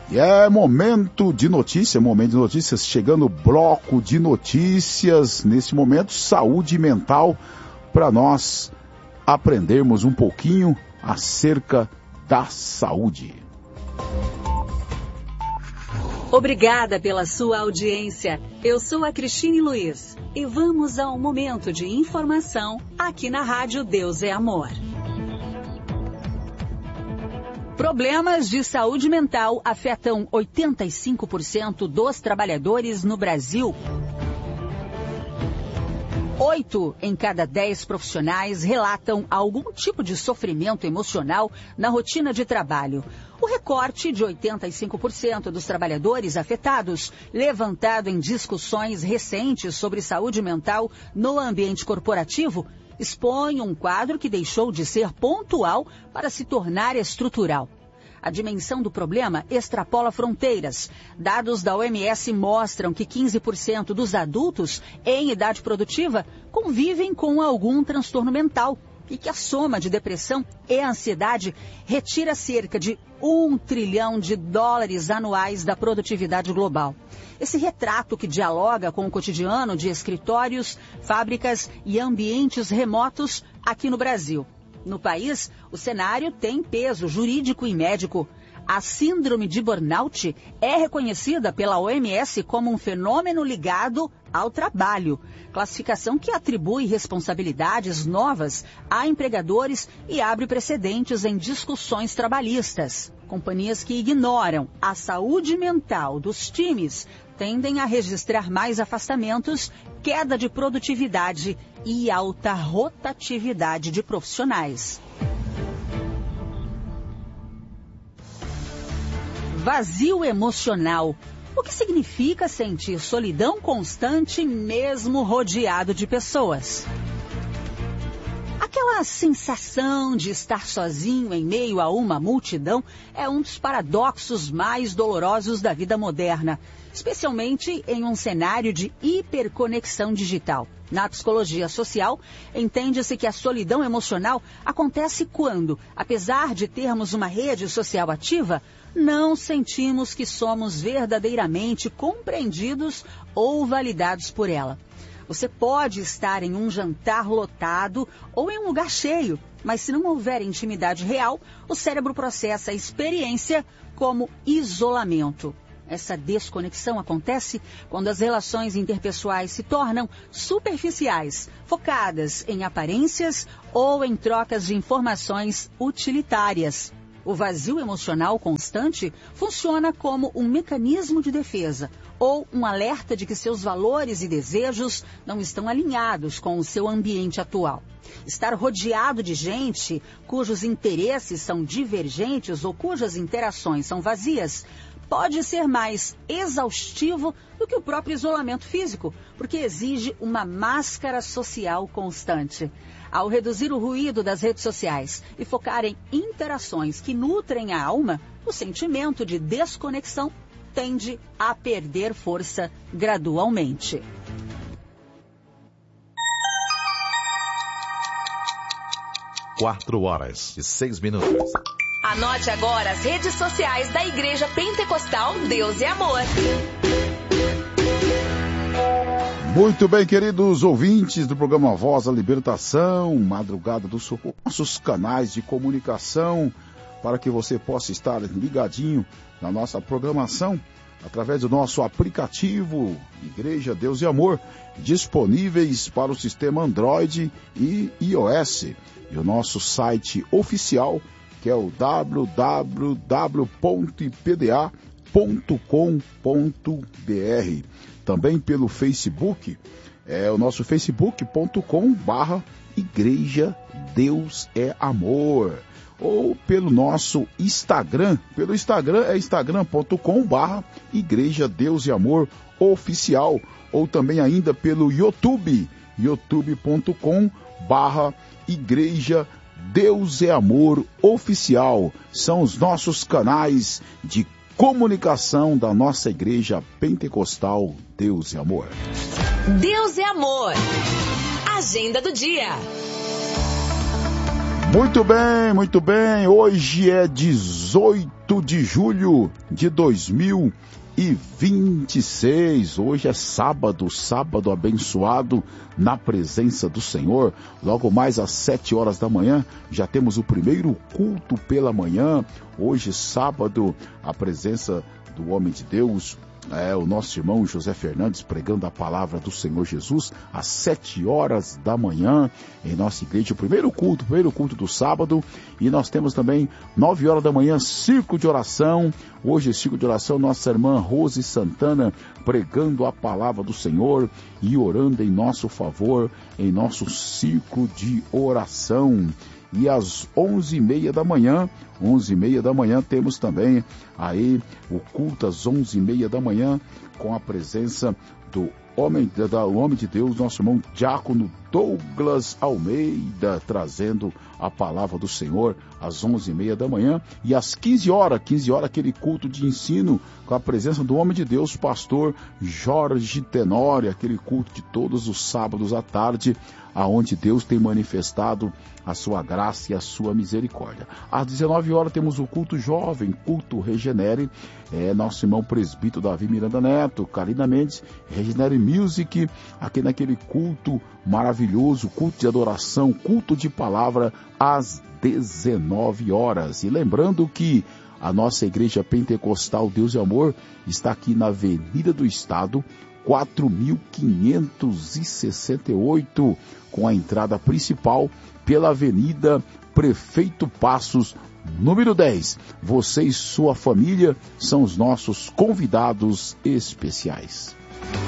E é momento de notícias, chegando o bloco de notícias, nesse momento, saúde mental, para nós aprendermos um pouquinho acerca da saúde. Obrigada pela sua audiência. Eu sou a Cristine Luiz e vamos a um momento de informação aqui na Rádio Deus é Amor. Problemas de saúde mental afetam 85% dos trabalhadores no Brasil. 8 em cada 10 profissionais relatam algum tipo de sofrimento emocional na rotina de trabalho. O recorte de 85% dos trabalhadores afetados, levantado em discussões recentes sobre saúde mental no ambiente corporativo, expõe um quadro que deixou de ser pontual para se tornar estrutural. A dimensão do problema extrapola fronteiras. Dados da OMS mostram que 15% dos adultos em idade produtiva convivem com algum transtorno mental e que a soma de depressão e ansiedade retira cerca de $1 trilhão anuais da produtividade global. Esse retrato que dialoga com o cotidiano de escritórios, fábricas e ambientes remotos aqui no Brasil. No país, o cenário tem peso jurídico e médico. A síndrome de burnout é reconhecida pela OMS como um fenômeno ligado ao trabalho, classificação que atribui responsabilidades novas a empregadores e abre precedentes em discussões trabalhistas. Companhias que ignoram a saúde mental dos times tendem a registrar mais afastamentos, queda de produtividade e alta rotatividade de profissionais. Vazio emocional. O que significa sentir solidão constante mesmo rodeado de pessoas? Aquela sensação de estar sozinho em meio a uma multidão é um dos paradoxos mais dolorosos da vida moderna, especialmente em um cenário de hiperconexão digital. Na psicologia social, entende-se que a solidão emocional acontece quando, apesar de termos uma rede social ativa, não sentimos que somos verdadeiramente compreendidos ou validados por ela. Você pode estar em um jantar lotado ou em um lugar cheio, mas se não houver intimidade real, o cérebro processa a experiência como isolamento. Essa desconexão acontece quando as relações interpessoais se tornam superficiais, focadas em aparências ou em trocas de informações utilitárias. O vazio emocional constante funciona como um mecanismo de defesa ou um alerta de que seus valores e desejos não estão alinhados com o seu ambiente atual. Estar rodeado de gente cujos interesses são divergentes ou cujas interações são vazias pode ser mais exaustivo do que o próprio isolamento físico, porque exige uma máscara social constante. Ao reduzir o ruído das redes sociais e focar em interações que nutrem a alma, o sentimento de desconexão tende a perder força gradualmente. Quatro horas e 6 minutos. Anote agora as redes sociais da Igreja Pentecostal Deus é Amor. Muito bem, queridos ouvintes do programa Voz da Libertação, Madrugada do Socorro, nossos canais de comunicação, para que você possa estar ligadinho na nossa programação, através do nosso aplicativo Igreja Deus e Amor, disponíveis para o sistema Android e iOS, e o nosso site oficial, que é o www.ipda.com.br. Também pelo Facebook, é o nosso facebook.com/Igreja Deus é Amor. Ou pelo nosso Instagram, pelo Instagram é instagram.com/Igreja Deus e Amor Oficial. Ou também ainda pelo YouTube, youtube.com/Igreja Deus é Amor Oficial. São os nossos canais de comunicação da nossa Igreja Pentecostal Deus é Amor. Deus é Amor. Agenda do dia. Muito bem, muito bem. Hoje é 18 de julho de 2026. Hoje é sábado abençoado na presença do Senhor. Logo mais às 7 horas da manhã, já temos o primeiro culto pela manhã. Hoje, sábado, a presença do homem de Deus, o nosso irmão José Fernandes, pregando a palavra do Senhor Jesus às 7 horas da manhã em nossa igreja, o primeiro culto do sábado. E nós temos também 9 horas da manhã, círculo de oração. Hoje, círculo de oração, nossa irmã Rose Santana pregando a palavra do Senhor e orando em nosso favor, em nosso círculo de oração. E às 11h30 da manhã, temos também aí o culto às 11h30 da manhã, com a presença do homem de Deus, nosso irmão diácono Douglas Almeida, trazendo a palavra do Senhor às 11h30 da manhã. E às 15 horas, aquele culto de ensino com a presença do homem de Deus, pastor Jorge Tenório, aquele culto de todos os sábados à tarde, aonde Deus tem manifestado a sua graça e a sua misericórdia. Às 19 horas temos o culto jovem, culto Regenere, nosso irmão presbítero Davi Miranda Neto, Karina Mendes, Regenere Music, aqui naquele culto maravilhoso, culto de adoração, culto de palavra, às 19 horas. E lembrando que a nossa igreja pentecostal Deus e Amor está aqui na Avenida do Estado, 4.568, com a entrada principal pela Avenida Prefeito Passos, número 10. Você e sua família são os nossos convidados especiais.